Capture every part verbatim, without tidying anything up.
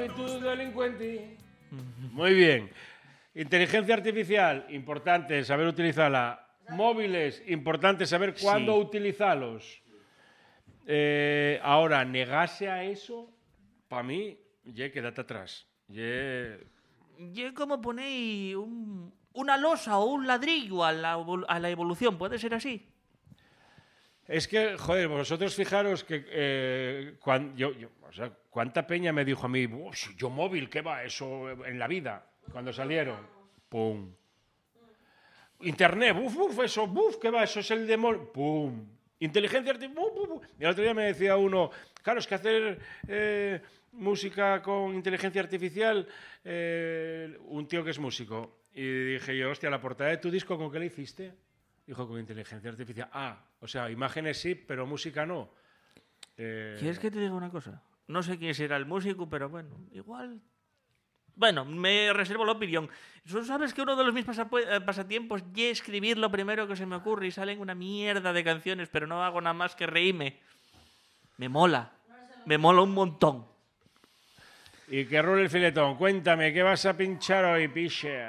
Soy tu delincuente. Muy bien. Inteligencia artificial, importante saber utilizarla. Móviles, importante saber cuándo Sí. utilizarlos. Eh, ahora, negarse a eso, para mí, ya quédate atrás. Ye... Y como ponéis un, una losa o un ladrillo a la, a la evolución, ¿puede ser así? Es que, joder, vosotros fijaros que eh, cuan, yo, yo, o sea, cuánta peña me dijo a mí, yo móvil, ¿qué va eso en la vida? Cuando salieron, pum. Internet, buf, buf, eso, buf, ¿qué va? Eso es el demonio, pum. Inteligencia artificial, buf, buf, buf. Y el otro día me decía uno, claro, es que hacer eh, música con inteligencia artificial, eh, un tío que es músico. Y dije yo, hostia, la portada de tu disco, ¿con qué le hiciste? Dijo, con inteligencia artificial. Ah, o sea, imágenes sí, pero música no. Eh... ¿Quieres que te diga una cosa? No sé quién será el músico, pero bueno, igual... Bueno, me reservo la opinión. ¿Tú sabes que uno de los mis pasatiempos es escribir lo primero que se me ocurre y salen una mierda de canciones, pero no hago nada más que reírme? Me mola. Me mola un montón. Y que rule el filetón. Cuéntame, ¿qué vas a pinchar hoy, piche?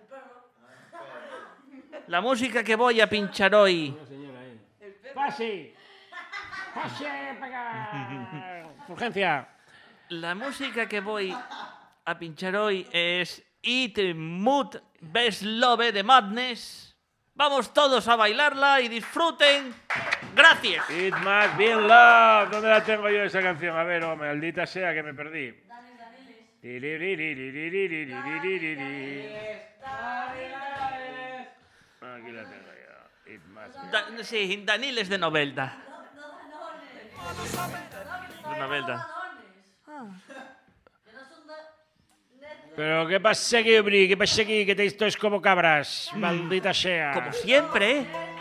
La música que voy a pinchar hoy... ¡Pase! ¡Pase para urgencia! La música que voy a pinchar hoy es Eat Mood Best Love de Madness. Vamos todos a bailarla y disfruten. Gracias. It must be love. ¿Dónde la tengo yo esa canción? A ver, oh, maldita sea que me perdí. Aquí la tengo yo. It must be. Da, sí, Daniles de Novelda. De Novelda. Pero ¿qué pasa aquí, Bri? ¿Qué pasa aquí? Que te esto es como cabras. Maldita sea. Como siempre, ¿eh?